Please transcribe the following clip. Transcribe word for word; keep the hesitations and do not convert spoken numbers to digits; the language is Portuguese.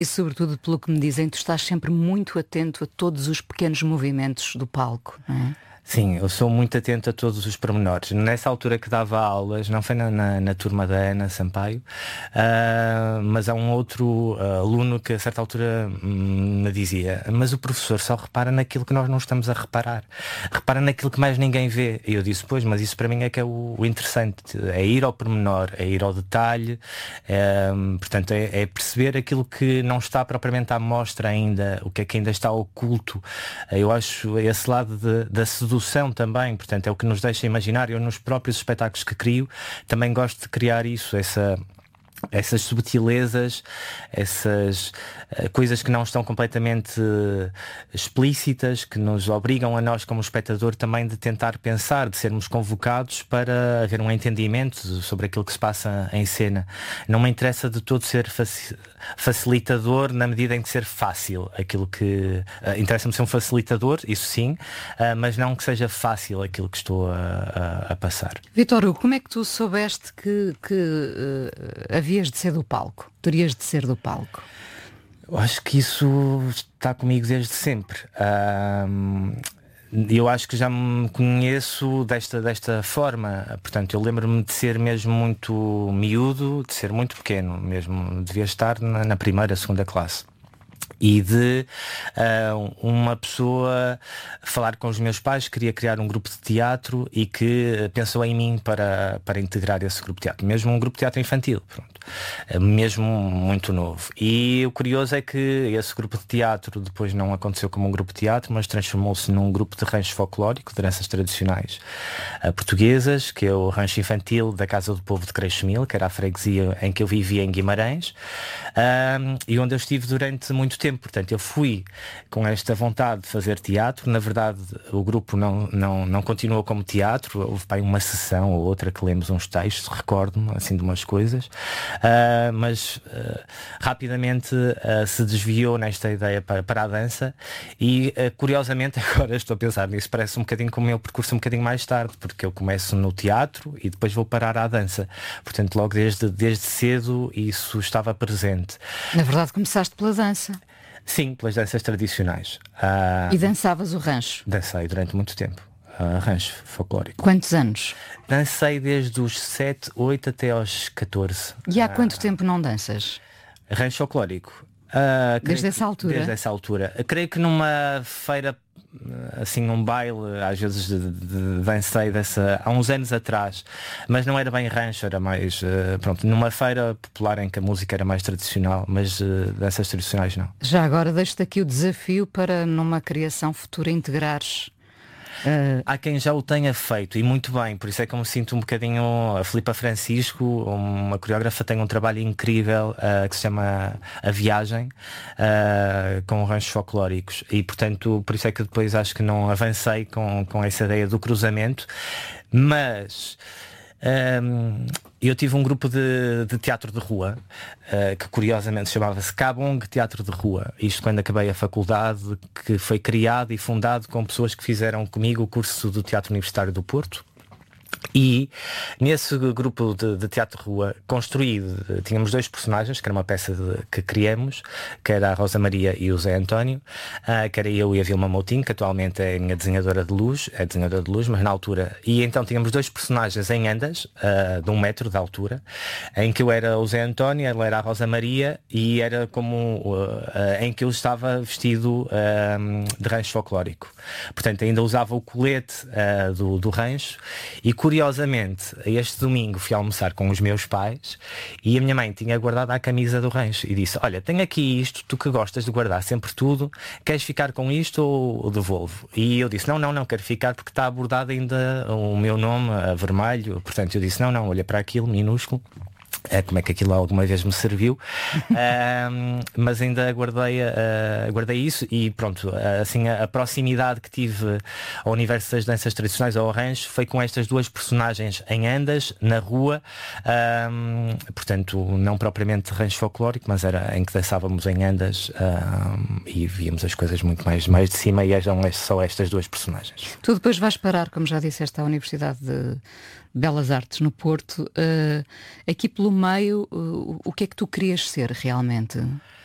E sobretudo, pelo que me dizem, tu estás sempre muito atento a todos os pequenos movimentos do palco, não é? Sim, eu sou muito atento a todos os pormenores. Nessa altura que dava aulas, não foi na, na, na turma da Ana Sampaio, uh, mas há um outro uh, aluno que a certa altura hum, me dizia: mas o professor só repara naquilo que nós não estamos a reparar. Repara naquilo que mais ninguém vê. E eu disse: pois, mas isso para mim é que é o, o interessante. É ir ao pormenor, é ir ao detalhe, é, portanto é, é perceber aquilo que não está propriamente à mostra ainda, o que é que ainda está oculto. Eu acho esse lado de, da sedução também, portanto é o que nos deixa imaginar. Eu nos próprios espetáculos que crio também gosto de criar isso, essa essas subtilezas, essas uh, coisas que não estão completamente uh, explícitas, que nos obrigam a nós como espectador também de tentar pensar, de sermos convocados para haver um entendimento sobre aquilo que se passa em cena. Não me interessa de todo ser faci- facilitador na medida em que ser fácil aquilo que... Uh, interessa-me ser um facilitador, isso sim, uh, mas não que seja fácil aquilo que estou a, a, a passar. Vítor Hugo, como é que tu soubeste que, que uh, havia Havias de ser do palco? Terias de ser do palco? Eu acho que isso está comigo desde sempre. Um, eu acho que já me conheço desta, desta forma. Portanto, eu lembro-me de ser mesmo muito miúdo, de ser muito pequeno mesmo. Devia estar na, na primeira, segunda classe. E de uh, uma pessoa falar com os meus pais, queria criar um grupo de teatro e que pensou em mim para, para integrar esse grupo de teatro. Mesmo um grupo de teatro infantil, pronto. Mesmo muito novo. E o curioso é que esse grupo de teatro depois não aconteceu como um grupo de teatro, mas transformou-se num grupo de rancho folclórico, de danças tradicionais uh, portuguesas, que é o rancho infantil da Casa do Povo de Creixemil, que era a freguesia em que eu vivia em Guimarães, uh, e onde eu estive durante muito tempo. Portanto, eu fui com esta vontade de fazer teatro. Na verdade, o grupo não, não, não continuou como teatro. Houve bem uma sessão ou outra que lemos uns textos, recordo-me assim de umas coisas, uh, mas uh, rapidamente uh, se desviou nesta ideia para, para a dança e uh, curiosamente agora estou a pensar nisso, parece um bocadinho como o meu percurso um bocadinho mais tarde, porque eu começo no teatro e depois vou parar à dança. Portanto, logo desde, desde cedo isso estava presente. Na verdade, começaste pela dança. Sim, pelas danças tradicionais. Uh, e dançavas o rancho? Dancei durante muito tempo. Uh, rancho folclórico. Quantos anos? Dancei desde os sete, oito até aos catorze. E há quanto uh, tempo não danças? Rancho folclórico. Uh, desde essa altura? Desde essa altura. Eu creio que numa feira, assim, um baile, às vezes de, de, de dancei dessa, há uns anos atrás, mas não era bem rancho, era mais, uh, pronto, numa feira popular em que a música era mais tradicional, mas uh, danças tradicionais não. Já agora deixo-te aqui o desafio para numa criação futura integrares. Uh... Há quem já o tenha feito e muito bem, por isso é que eu me sinto um bocadinho. A Filipa Francisco, uma coreógrafa, tem um trabalho incrível uh, que se chama A Viagem, uh, com ranchos folclóricos, e portanto por isso é que depois acho que não avancei com, com essa ideia do cruzamento, mas Um, eu tive um grupo de, de teatro de rua uh, que curiosamente chamava-se Cabong Teatro de Rua. Isto quando acabei a faculdade, que foi criado e fundado com pessoas que fizeram comigo o curso do Teatro Universitário do Porto. E nesse grupo de, de teatro de rua construído, tínhamos dois personagens, que era uma peça de, que criamos, que era a Rosa Maria e o Zé António, uh, que era eu e a Vilma Moutinho, que atualmente é a minha desenhadora de luz, é desenhadora de luz, mas na altura, e então tínhamos dois personagens em andas, uh, de um metro de altura, em que eu era o Zé António, ela era a Rosa Maria, e era como uh, uh, em que eu estava vestido uh, de rancho folclórico. Portanto, ainda usava o colete uh, do, do rancho, e curiosamente, este domingo fui almoçar com os meus pais e a minha mãe tinha guardado a camisa do rancho e disse: olha, tenho aqui isto, tu que gostas de guardar sempre tudo, queres ficar com isto ou, ou devolvo? E eu disse: não, não, não quero ficar porque está abordado ainda o meu nome a vermelho. Portanto, eu disse: não, não, olha para aquilo, minúsculo. É, como é que aquilo alguma vez me serviu. um, mas ainda aguardei, uh, aguardei isso e pronto, uh, assim a, a proximidade que tive ao universo das danças tradicionais, ao rancho, foi com estas duas personagens em andas, na rua, um, portanto não propriamente rancho folclórico, mas era em que dançávamos em andas, um, e víamos as coisas muito mais, mais de cima, e eram só estas duas personagens. Tu depois vais parar, como já disseste, à Universidade de Belas Artes no Porto. Uh, aqui pelo meio, uh, o que é que tu querias ser realmente?